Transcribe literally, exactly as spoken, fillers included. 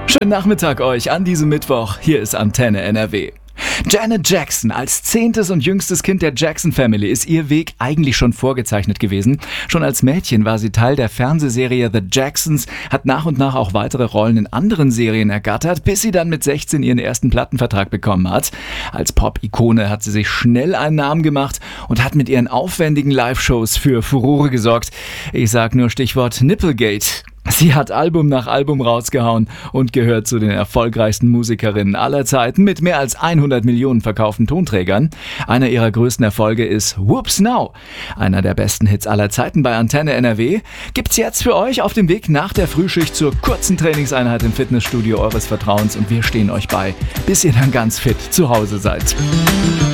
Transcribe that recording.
Schönen Nachmittag euch an diesem Mittwoch. Hier ist Antenne N R W. Janet Jackson, als zehntes und jüngstes Kind der Jackson Family, ist ihr Weg eigentlich schon vorgezeichnet gewesen. Schon als Mädchen war sie Teil der Fernsehserie The Jacksons, hat nach und nach auch weitere Rollen in anderen Serien ergattert, bis sie dann mit sechzehn ihren ersten Plattenvertrag bekommen hat. Als Pop-Ikone hat sie sich schnell einen Namen gemacht und hat mit ihren aufwendigen Live-Shows für Furore gesorgt. Ich sag nur Stichwort Nipplegate. Sie hat Album nach Album rausgehauen und gehört zu den erfolgreichsten Musikerinnen aller Zeiten mit mehr als hundert Millionen verkauften Tonträgern. Einer ihrer größten Erfolge ist Whoops Now. Einer der besten Hits aller Zeiten bei Antenne N R W. Gibt's jetzt für euch auf dem Weg nach der Frühschicht zur kurzen Trainingseinheit im Fitnessstudio eures Vertrauens und wir stehen euch bei, bis ihr dann ganz fit zu Hause seid.